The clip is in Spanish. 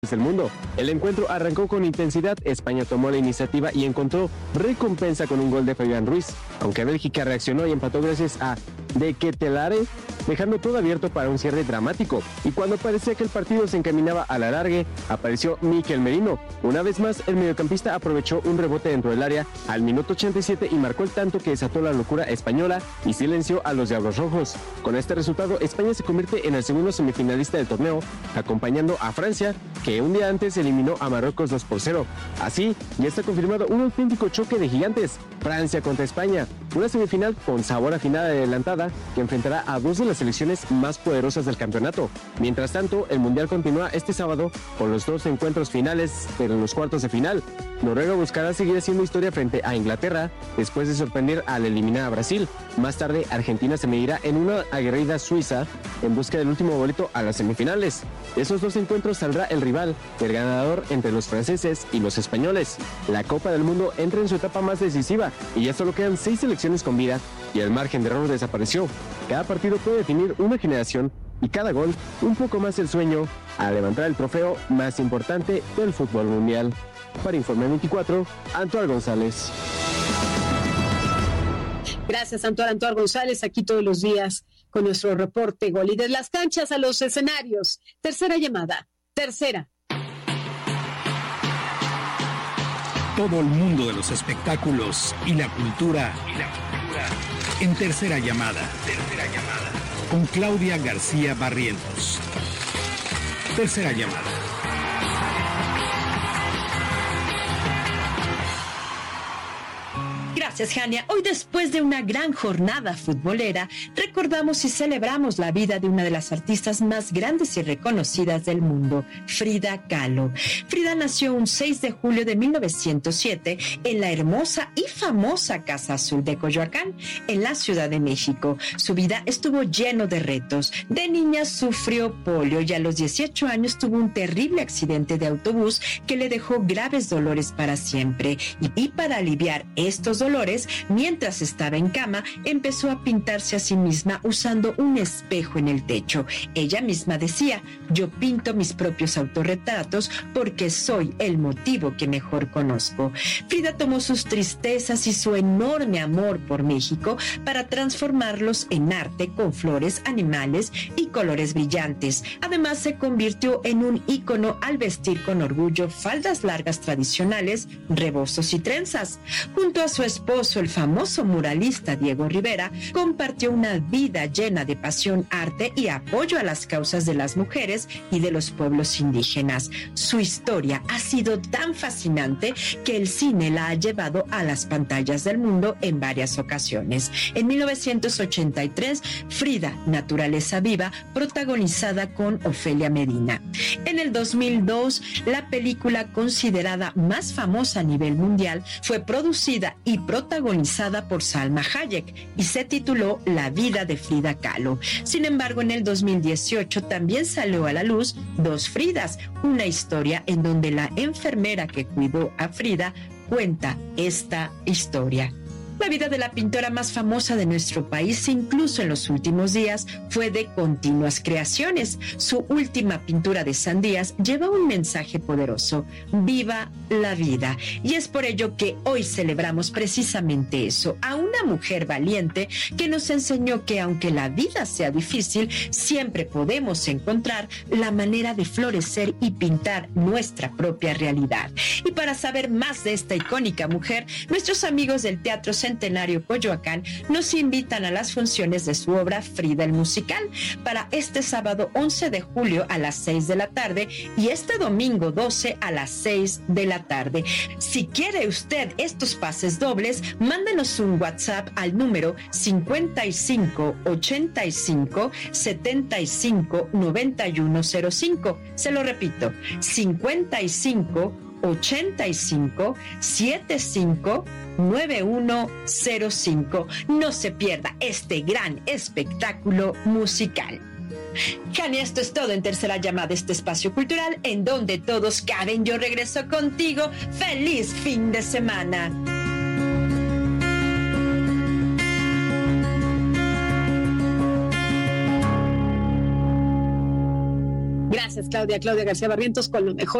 del mundo. El encuentro arrancó con intensidad, España tomó la iniciativa y encontró recompensa con un gol de Fabián Ruiz, aunque Bélgica reaccionó y empató gracias a De Ketelaere, dejando todo abierto para un cierre dramático. Y cuando parecía que el partido se encaminaba al alargue, apareció Mikel Merino. Una vez más, el mediocampista aprovechó un rebote dentro del área al minuto 87 y marcó el tanto que desató la locura española y silenció a los Diablos Rojos. Con este resultado, España se convierte en el segundo semifinalista del torneo, acompañando a Francia, que un día antes eliminó a Marruecos 2-0. Así, ya está confirmado un auténtico choque de gigantes, Francia contra España, una semifinal con sabor a final adelantada que enfrentará a dos de las selecciones más poderosas del campeonato. Mientras tanto, el Mundial continúa este sábado con los dos encuentros finales de los cuartos de final. Noruega buscará seguir haciendo historia frente a Inglaterra después de sorprender al eliminar a Brasil. Más tarde, Argentina se medirá en una aguerrida Suiza en busca del último boleto a las semifinales. De esos dos encuentros saldrá el rival, el ganador entre los franceses y los españoles. La Copa del Mundo entra en su etapa más decisiva y ya solo quedan 6 selecciones con vida y el margen de error desapareció. Cada partido puede definir una generación y cada gol un poco más el sueño a levantar el trofeo más importante del fútbol mundial. Para Informe 24, Antoine González. Gracias, Antoine González, aquí todos los días con nuestro reporte Gol. Y de las canchas a los escenarios. Tercera llamada. Tercera. Todo el mundo de los espectáculos y la cultura. En Tercera Llamada. Con Claudia García Barrientos. Tercera Llamada. Gracias, Jania. Hoy, después de una gran jornada futbolera, recordamos y celebramos la vida de una de las artistas más grandes y reconocidas del mundo, Frida Kahlo. Frida nació un 6 de julio de 1907 en la hermosa y famosa Casa Azul de Coyoacán, en la Ciudad de México. Su vida estuvo lleno de retos. De niña sufrió polio y a los 18 años tuvo un terrible accidente de autobús que le dejó graves dolores para siempre. Y para aliviar estos dolores, mientras estaba en cama, empezó a pintarse a sí misma usando un espejo en el techo. Ella misma decía: yo pinto mis propios autorretratos porque soy el motivo que mejor conozco. Frida tomó sus tristezas y su enorme amor por México para transformarlos en arte con flores, animales y colores brillantes. Además, se convirtió en un ícono al vestir con orgullo faldas largas tradicionales, rebozos y trenzas. Junto a su esposo, el famoso muralista Diego Rivera, compartió una vida llena de pasión, arte y apoyo a las causas de las mujeres y de los pueblos indígenas. Su historia ha sido tan fascinante que el cine la ha llevado a las pantallas del mundo en varias ocasiones. En 1983, Frida, Naturaleza Viva, protagonizada con Ofelia Medina. En el 2002, la película considerada más famosa a nivel mundial fue producida y protagonizada por Salma Hayek y se tituló La vida de Frida Kahlo. Sin embargo, en el 2018 también salió a la luz Dos Fridas, una historia en donde la enfermera que cuidó a Frida cuenta esta historia. La vida de la pintora más famosa de nuestro país, incluso en los últimos días, fue de continuas creaciones. Su última pintura de sandías lleva un mensaje poderoso: viva la vida. Y es por ello que hoy celebramos precisamente eso, a una mujer valiente que nos enseñó que aunque la vida sea difícil, siempre podemos encontrar la manera de florecer y pintar nuestra propia realidad. Y para saber más de esta icónica mujer, nuestros amigos del Teatro Centenario Coyoacán nos invitan a las funciones de su obra Frida el Musical para este sábado 11 de julio a las 6 de la tarde y este domingo 12 a las 6 de la tarde. Si quiere usted estos pases dobles, mándenos un WhatsApp al número 55 85 75 9105. Se lo repito, 55 85 75 9105. No se pierda este gran espectáculo musical. Jani, esto es todo en Tercera Llamada, este espacio cultural en donde todos caben. Yo regreso contigo. ¡Feliz fin de semana! Gracias, Claudia García Barrientos, con lo mejor